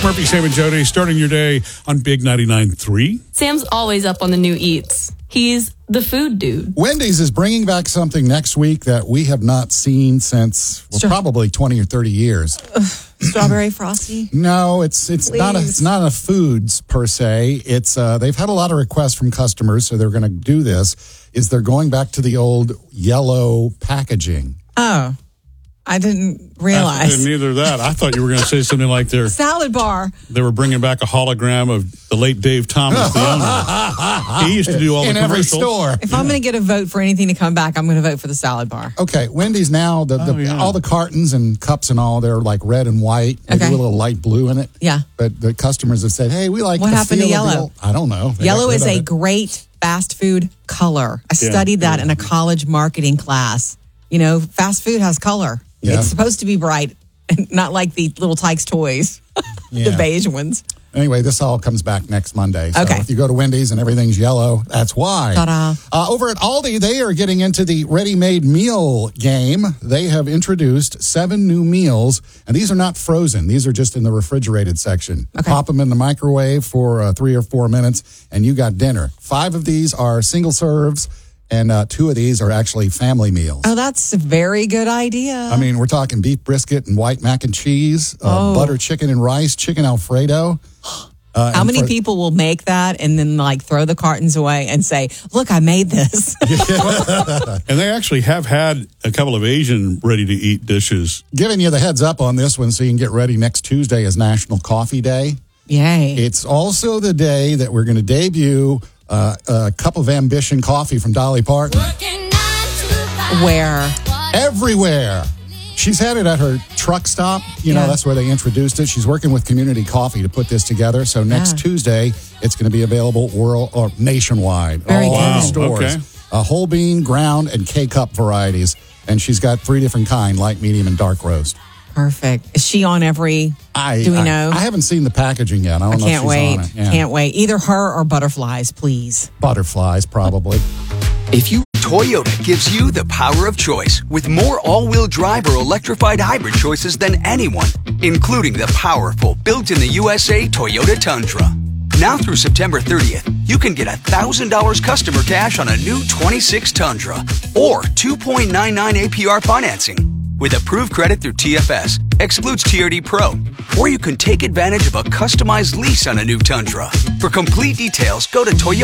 Murphy, Sam, and Jody, starting your day on Big 99.3. Sam's always up on the new eats. He's the food dude. Wendy's is bringing back something next week that we have not seen since probably 20 or 30 years. Strawberry Frosty? No, it's not a foods per se. It's they've had a lot of requests from customers, so they're going to do this. They're going back to the old yellow packaging. Oh, I didn't realize. Neither that. I thought you were going to say something like salad bar. They were bringing back a hologram of the late Dave Thomas, the owner. He used to do all the in commercials. Every store. If I'm going to get a vote for anything to come back, I'm going to vote for the salad bar. Okay, Wendy's now, all the cartons and cups and all, they're like red and white, maybe a little light blue in it. Yeah. But the customers have said, hey, we like what the happened feel to yellow? I don't know. Yellow is a great fast food color. I studied that in a college marketing class. You know, fast food has color. Yeah. It's supposed to be bright, not like the little Tykes toys, the beige ones. Anyway, this all comes back next Monday. So okay. If you go to Wendy's and everything's yellow, that's why. Ta-da. Over at Aldi, they are getting into the ready-made meal game. They have introduced 7 new meals, and these are not frozen. These are just in the refrigerated section. Okay. Pop them in the microwave for 3 or 4 minutes, and you got dinner. 5 of these are single serves, and 2 of these are actually family meals. Oh, that's a very good idea. I mean, we're talking beef brisket and white mac and cheese, butter chicken and rice, chicken Alfredo. How many people will make that and then throw the cartons away and say, look, I made this. And they actually have had a couple of Asian ready-to-eat dishes. Giving you the heads up on this one so you can get ready. Next Tuesday is National Coffee Day. Yay. It's also the day that we're going to debut a Cup of Ambition coffee from Dolly Parton. Where? Everywhere. She's had it at her truck stop. You know, that's where they introduced it. She's working with Community Coffee to put this together. So next Tuesday, it's going to be available nationwide. Very all good. the stores. Okay. Whole bean, ground, and K-cup varieties. And she's got 3 different kinds, light, medium, and dark roast. Perfect. Is she on every? Do we know? I haven't seen the packaging yet. I don't know if she's wait. on it. Yeah. Can't wait. Either her or butterflies, please. Butterflies, probably. Toyota gives you the power of choice with more all-wheel drive or electrified hybrid choices than anyone, including the powerful built-in-the-USA Toyota Tundra. Now through September 30th, you can get $1,000 customer cash on a new 26 Tundra or 2.99 APR financing. With approved credit through TFS, excludes TRD Pro, or you can take advantage of a customized lease on a new Tundra. For complete details, go to Toyota.